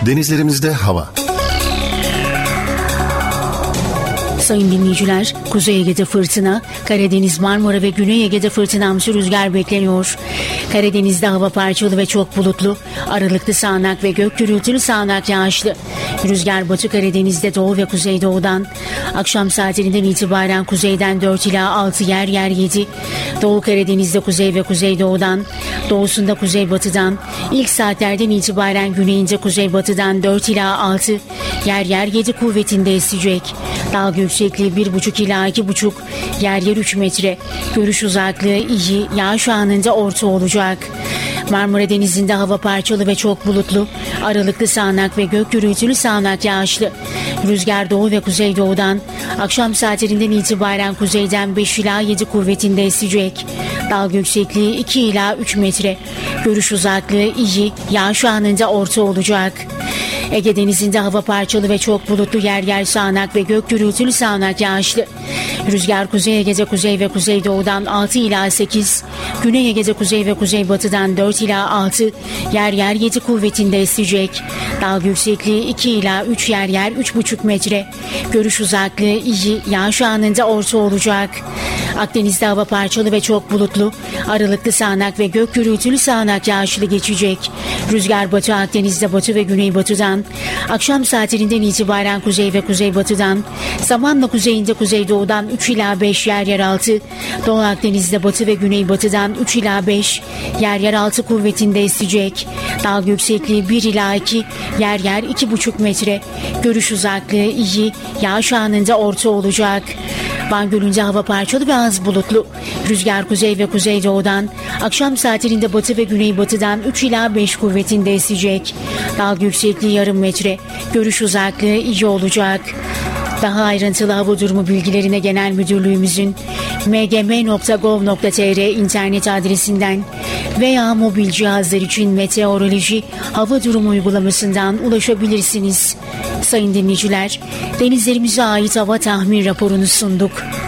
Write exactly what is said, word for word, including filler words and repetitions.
Denizlerimizde hava. Sayın dinleyiciler, Kuzey Ege'de fırtına, Karadeniz, Marmara ve Güney Ege'de fırtınamsı rüzgar bekleniyor. Karadeniz'de hava parçalı ve çok bulutlu, aralıklı sağanak ve gök gürültülü sağanak yağışlı. Rüzgar Batı Karadeniz'de doğu ve kuzeydoğudan, akşam saatlerinden itibaren kuzeyden dört ila altı, yer yer yedi, Doğu Karadeniz'de kuzey ve kuzeydoğudan, doğusunda kuzeybatıdan, ilk saatlerden itibaren güneyinde kuzeybatıdan dört ila altı, yer yer yedi kuvvetinde esecek. Dalga yüksekliği bir buçuk ila iki buçuk, yer yer üç metre. Görüş uzaklığı iyi, yağış anında orta olacak. Marmara Denizi'nde hava parçalı ve çok bulutlu, aralıklı sağanak ve gök gürültülü sağanak yağışlı. Rüzgar doğu ve kuzeydoğudan, akşam saatlerinden itibaren kuzeyden beş ila yedi kuvvetinde esecek. Dalga yüksekliği iki ila üç metre. Görüş uzaklığı iyi, yağış anında orta olacak. Ege Denizi'nde hava parçalı ve çok bulutlu, yer yer sağanak ve gök gürültülü sağanak yağışlı. Rüzgar Kuzey Ege'de kuzey ve kuzeydoğudan altı ila sekiz, Güney Ege'de kuzey ve kuzeybatıdan dört ila altı, yer yer yedi kuvvetinde esecek. Dalga yüksekliği iki ila üç, yer yer üç buçuk metre. Görüş uzaklığı iyi, yağış anında orta olacak. Akdeniz'de hava parçalı ve çok bulutlu, aralıklı sağanak ve gök gürültülü sağanak yağışlı geçecek. Rüzgar Batı Akdeniz'de batı ve güneybatıdan, akşam saatlerinden itibaren kuzey ve kuzeybatıdan, zamanla kuzeyinde kuzeydoğudan üç ila beş, yer yer altı, Doğu Akdeniz'de batı ve güneybatıdan üç ila beş, yer yer altı kuvvetinde esecek. Dalga yüksekliği bir ila iki, yer yer iki buçuk metre. Görüş uzaklığı iyi, yağış anında orta olacak. Van Gölü'nde hava parçalı ve az bulutlu. Rüzgar kuzey ve kuzeydoğudan, akşam saatlerinde batı ve güneybatıdan üç ila beş kuvvetinde esecek. Dalga yüksekliği yarım metre. Görüş uzaklığı iyi olacak. Daha ayrıntılı hava durumu bilgilerine Genel Müdürlüğümüzün m g m nokta gov nokta t r internet adresinden veya mobil cihazlar için meteoroloji hava durumu uygulamasından ulaşabilirsiniz. Sayın dinleyiciler, denizlerimize ait hava tahmin raporunu sunduk.